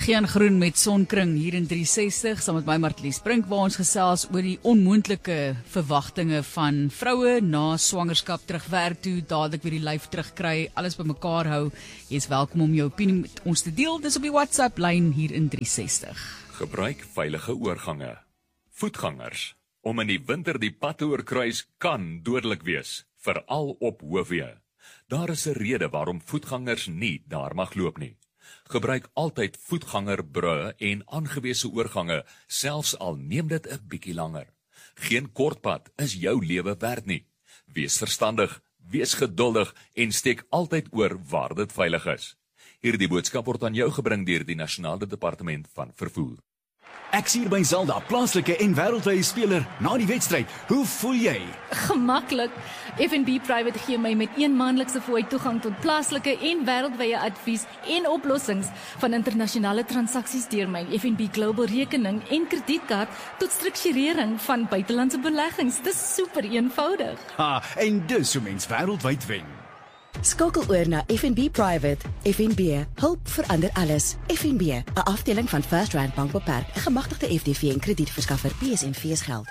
Gian Groen met Sonkring hier in 360, saam met my Martlies Brink, waar ons gesels oor die onmoontlike verwagtinge van vroue na swangerskap terug werk toe, dadelik weer die lyf terugkry, alles bymekaar hou. Jy is welkom om jou opinie met ons te deel, dis op die WhatsApp lyn hier in 360. Gebruik veilige oorgange. Voetgangers. Om in die winter die pad te oorkruis kan dodelik wees, veral op hoofweë. Daar is 'n rede waarom voetgangers nie daar mag loop nie. Gebruik altyd voetgangerbrûe en aangewese oorgange, selfs al neem dit 'n bietjie langer. Geen kortpad is jou lewe werd nie. Wees verstandig, wees geduldig en steek altyd oor waar dit veilig is. Hierdie boodskap word aan jou gebring deur die Nasionale Departement van Vervoer. Ek sien by Zelda, plaaslike en wêreldwye speler, na die wedstryd. Hoe voel jy? Gemaklik. FNB Private gee my met een maandelikse fooi toegang tot plaaslike en wêreldwye advies en oplossings van internasionale transaksies deur my FNB Global rekening en kredietkaart tot strukturering van buitelandse beleggings. Dis super eenvoudig. Ha, en dus hoe mens wêreldwyd wen. Skakel oor na FNB Private. FNB, hulp verander alles. FNB, 'n afdeling van First Rand Bank Beperk, 'n gemagtigde FDV en kredietverskaffer. PSNV geld.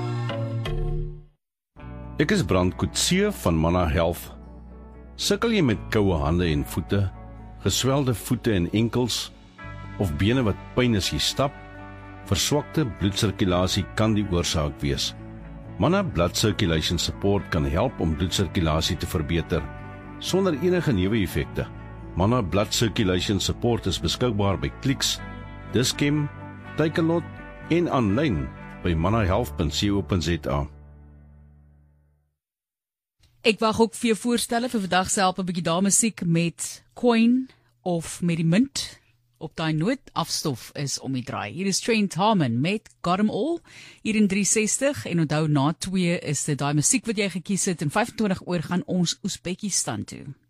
Ek is Brand Coetzee van Manna Health. Sukkel jy met koue hande en voete, geswelde voete en enkels, of bene wat pyn as jy stap? Verswakte bloedsirkulasie kan die oorsaak wees. Manna Blood Circulation Support kan help om bloedsirkulasie te verbeter, sonder enige neeweffekte. Manna Blood Circulation Support is beskikbaar by Clicks, Dis-Chem, Takealot en aanlyn by mannahealth.co.za. Ek wag ook vir jou voorstelle vir vandag se help 'n bietjie damemusiek met Coin of met die munt. Op daai noot, afstof is om die draai. Hier is Trent Harmon met Got 'em All hier in 360 en onthou na 2 is dit daai musiek wat jy gekies het en 25 oor gaan ons Oezbekistan toe.